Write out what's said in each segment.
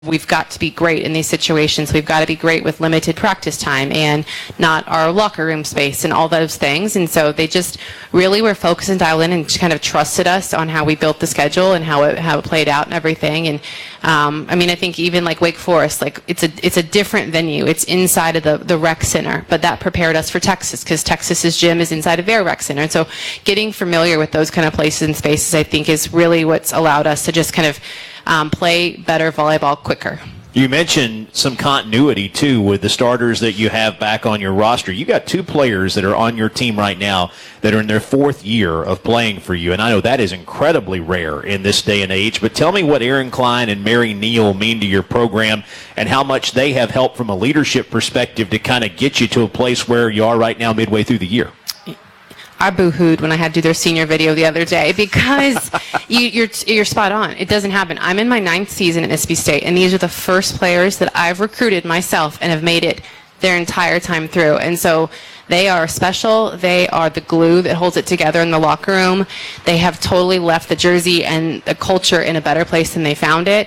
we've got to be great in these situations. We've got to be great with limited practice time and not our locker room space and all those things. And so they just really were focused and dialed in and just kind of trusted us on how we built the schedule and how it played out and everything. And I think even like Wake Forest, like it's a different venue. It's inside of the rec center, but that prepared us for Texas because Texas's gym is inside of their rec center. And so getting familiar with those kind of places and spaces, I think, is really what's allowed us to just kind of play better volleyball quicker. You mentioned some continuity, too, with the starters that you have back on your roster. You got 2 players that are on your team right now that are in their 4th year of playing for you, and I know that is incredibly rare in this day and age. But tell me what Erin Klein and Mary Neal mean to your program and how much they have helped from a leadership perspective to kind of get you to a place where you are right now midway through the year. I boo-hooed when I had to do their senior video the other day because you're spot on. It doesn't happen. I'm in my 9th season at Mississippi State, and these are the first players that I've recruited myself and have made it their entire time through. And so they are special. They are the glue that holds it together in the locker room. They have totally left the jersey and the culture in a better place than they found it.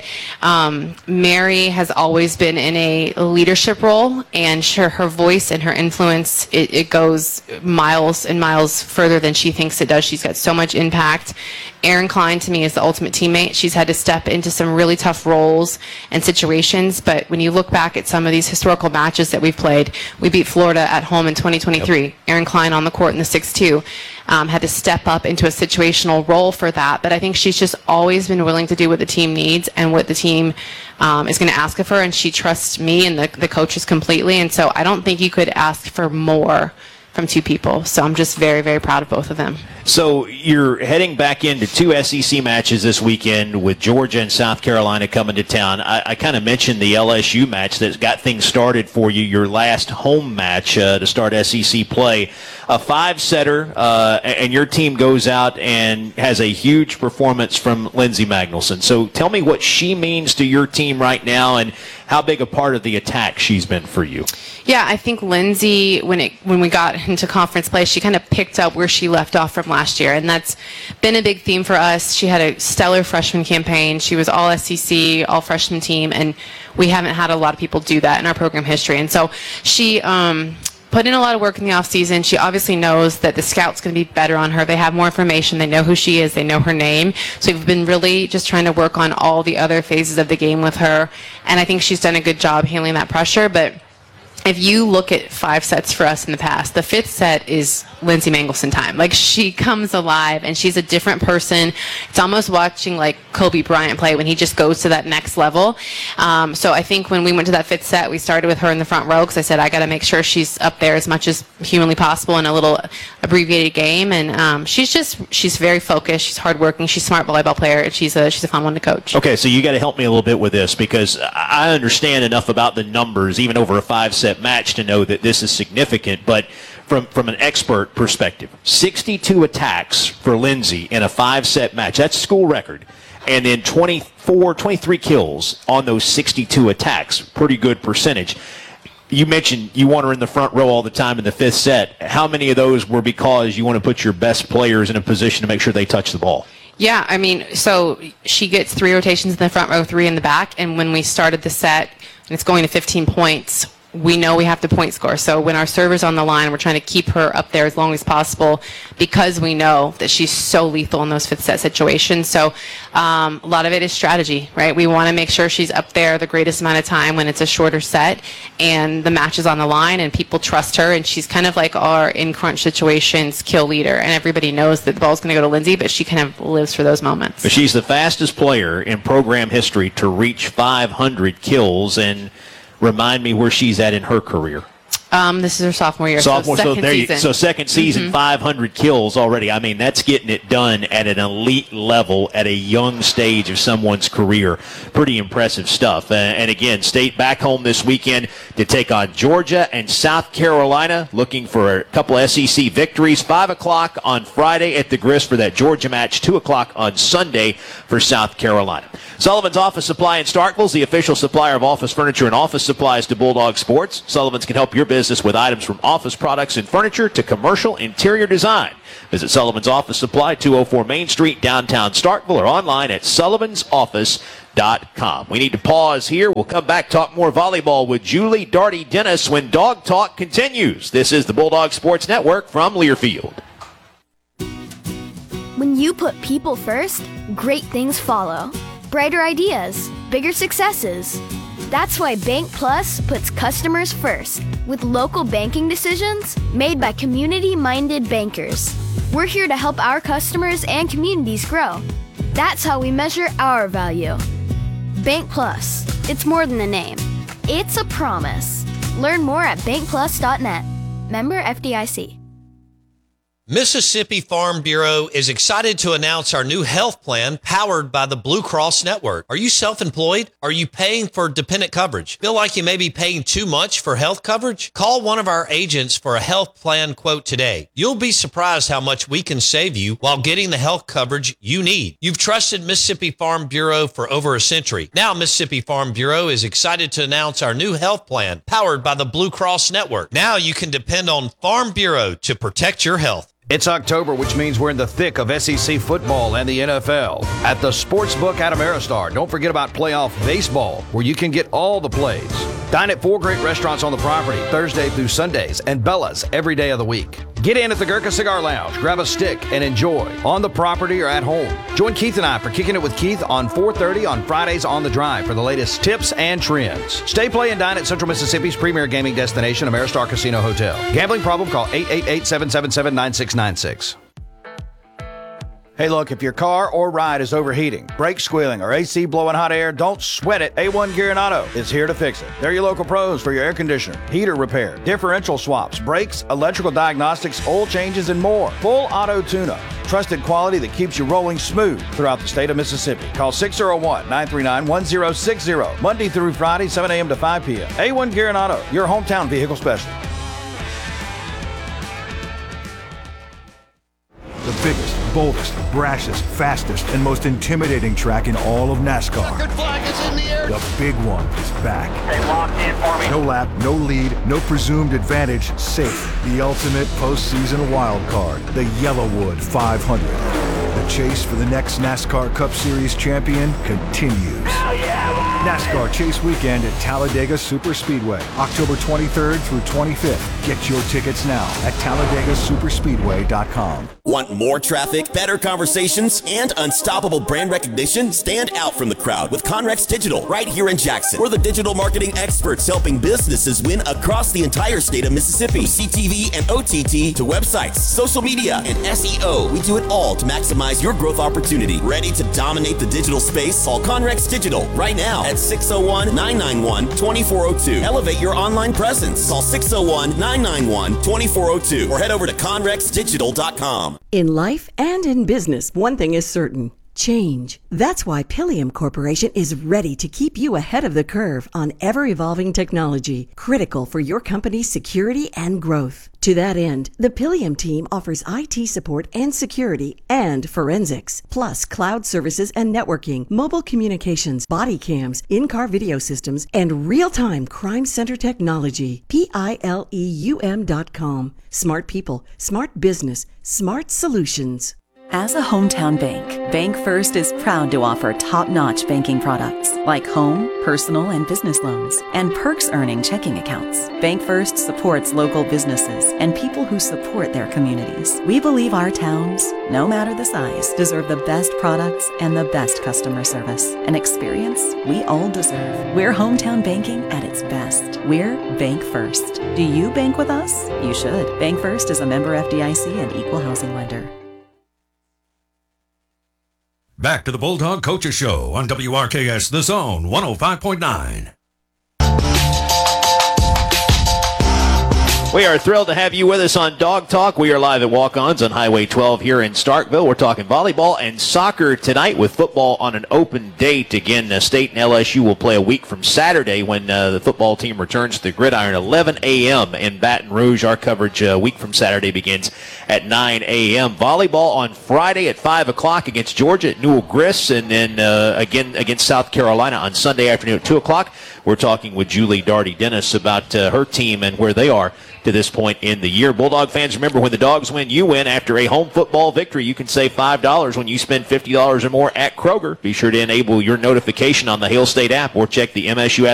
Mary has always been in a leadership role, and her voice and her influence, it goes miles and miles further than she thinks it does. She's got so much impact. Erin Klein, to me, is the ultimate teammate. She's had to step into some really tough roles and situations, but when you look back at some of these historical matches that we've played, we beat Florida at home in 2023. Yep. Erin Klein on the court in the 6-2. Had to step up into a situational role for that, but I think she's just always been willing to do what the team needs and what the team is going to ask of her, and she trusts me and the coaches completely, and so I don't think you could ask for more from 2 people. So I'm just very, very proud of both of them. So you're heading back into 2 SEC matches this weekend with Georgia and South Carolina coming to town. I kind of mentioned the LSU match that got things started for you, your last home match to start SEC play. A 5-setter, and your team goes out and has a huge performance from Lindsey Magnuson. So tell me what she means to your team right now and how big a part of the attack she's been for you. Yeah, I think Lindsey, when we got into conference play, she kind of picked up where she left off from last year, and that's been a big theme for us. She had a stellar freshman campaign. She was all SEC, all freshman team, and we haven't had a lot of people do that in our program history. And so she put in a lot of work in the offseason. She obviously knows that the scout's going to be better on her. They have more information. They know who she is. They know her name. So we've been really just trying to work on all the other phases of the game with her, and I think she's done a good job handling that pressure. But if you look at 5 sets for us in the past, the 5th set is Lindsey Magnuson time. Like, she comes alive, and she's a different person. It's almost watching, like, Kobe Bryant play when he just goes to that next level. So I think when we went to that 5th set, we started with her in the front row because I said, I got to make sure she's up there as much as humanly possible in a little abbreviated game. And she's very focused. She's hardworking. She's a smart volleyball player. And she's a fun one to coach. Okay, so you got to help me a little bit with this because I understand enough about the numbers, even over a 5-set match, to know that this is significant, but from an expert perspective, 62 attacks for Lindsey in a 5-set match. That's school record. And then 23 kills on those 62 attacks. Pretty good percentage. You mentioned you want her in the front row all the time in the 5th set. How many of those were because you want to put your best players in a position to make sure they touch the ball? Yeah, I mean, so she gets 3 rotations in the front row, 3 in the back, and when we started the set, and it's going to 15 points, we know we have to point score. So when our server's on the line, we're trying to keep her up there as long as possible because we know that she's so lethal in those 5th set situations. So a lot of it is strategy, right? We want to make sure she's up there the greatest amount of time when it's a shorter set and the match is on the line and people trust her, and she's kind of like our in crunch situations kill leader, and everybody knows that the ball's going to go to Lindsey, but she kind of lives for those moments. But she's the fastest player in program history to reach 500 kills, and remind me where she's at in her career. This is her sophomore year. Sophomore, so second season. So second season, 500 kills already. I mean, that's getting it done at an elite level at a young stage of someone's career. Pretty impressive stuff. And again, State back home this weekend to take on Georgia and South Carolina, looking for a couple of SEC victories. 5 o'clock on Friday at the Grist for that Georgia match. 2 o'clock on Sunday for South Carolina. Sullivan's Office Supply in Starkville is the official supplier of office furniture and office supplies to Bulldog Sports. Sullivan's can help your business with items from office products and furniture to commercial interior design. Visit Sullivan's Office Supply, 204 Main Street, downtown Starkville, or online at sullivansoffice.com. We need to pause here. We'll come back, talk more volleyball with Julie Darty Dennis when Dog Talk continues. This is the Bulldog Sports Network from Learfield. When you put people first, great things follow. Brighter ideas, bigger successes. That's why Bank Plus puts customers first, with local banking decisions made by community-minded bankers. We're here to help our customers and communities grow. That's how we measure our value. Bank Plus. It's more than a name. It's a promise. Learn more at bankplus.net. Member FDIC. Mississippi Farm Bureau is excited to announce our new health plan powered by the Blue Cross Network. Are you self-employed? Are you paying for dependent coverage? Feel like you may be paying too much for health coverage? Call one of our agents for a health plan quote today. You'll be surprised how much we can save you while getting the health coverage you need. You've trusted Mississippi Farm Bureau for over a century. Now Mississippi Farm Bureau is excited to announce our new health plan powered by the Blue Cross Network. Now you can depend on Farm Bureau to protect your health. It's October, which means we're in the thick of SEC football and the NFL. At the Sportsbook at Ameristar, don't forget about playoff baseball, where you can get all the plays. Dine at 4 great restaurants on the property, Thursday through Sundays, and Bella's every day of the week. Get in at the Gurkha Cigar Lounge, grab a stick, and enjoy on the property or at home. Join Keith and I for Kicking It with Keith on 4:30 on Fridays on the Drive for the latest tips and trends. Stay, play, and dine at Central Mississippi's premier gaming destination, Ameristar Casino Hotel. Gambling problem? Call 888-777-9696. Hey, look, if your car or ride is overheating, brake squealing, or AC blowing hot air, don't sweat it. A1 Gear and Auto is here to fix it. They're your local pros for your air conditioner, heater repair, differential swaps, brakes, electrical diagnostics, oil changes, and more. Full auto tune-up. Trusted quality that keeps you rolling smooth throughout the state of Mississippi. Call 601-939-1060. Monday through Friday, 7 a.m. to 5 p.m. A1 Gear and Auto, your hometown vehicle specialist. The biggest, boldest, brashest, fastest, and most intimidating track in all of NASCAR. Checkered flag is in the air. The big one is back. Stay locked in for me. No lap, no lead, no presumed advantage, safe. The ultimate postseason wild card, the Yellowwood 500. The chase for the next NASCAR Cup Series champion continues. Hell yeah! NASCAR Chase Weekend at Talladega Superspeedway, October 23rd through 25th. Get your tickets now at TalladegaSuperspeedway.com. Want more traffic, better conversations, and unstoppable brand recognition? Stand out from the crowd with Conrex Digital right here in Jackson. We're the digital marketing experts helping businesses win across the entire state of Mississippi. From CTV and OTT to websites, social media, and SEO, we do it all to maximize your growth opportunity. Ready to dominate the digital space? Call Conrex Digital right now at 601-991-2402. Elevate your online presence. Call 601-991-2402 or head over to conrexdigital.com. In life and in business, one thing is certain. Change. That's why Pilium Corporation is ready to keep you ahead of the curve on ever-evolving technology, critical for your company's security and growth. To that end, the Pilium team offers IT support and security and forensics, plus cloud services and networking, mobile communications, body cams, in-car video systems, and real-time crime center technology. Pileum.com. Smart people, smart business, smart solutions. As a hometown bank, Bank First is proud to offer top-notch banking products like home, personal, and business loans, and perks-earning checking accounts. Bank First supports local businesses and people who support their communities. We believe our towns, no matter the size, deserve the best products and the best customer service. An experience we all deserve. We're hometown banking at its best. We're Bank First. Do you bank with us? You should. Bank First is a member FDIC and equal housing lender. Back to the Bulldog Coaches Show on WRKS The Zone 105.9. We are thrilled to have you with us on Dog Talk. We are live at Walk-Ons on Highway 12 here in Starkville. We're talking volleyball and soccer tonight with football on an open date. Again, State and LSU will play a week from Saturday when the football team returns to the gridiron, 11 a.m. in Baton Rouge. Our coverage a week from Saturday begins at 9 a.m. Volleyball on Friday at 5 o'clock against Georgia at Newell Grist, and then again against South Carolina on Sunday afternoon at 2 o'clock. We're talking with Julie Darty Dennis about her team and where they are to this point in the year. Bulldog fans, remember, when the Dogs win, you win. After a home football victory, you can save $5 when you spend $50 or more at Kroger. Be sure to enable your notification on the Hail State app or check the MSU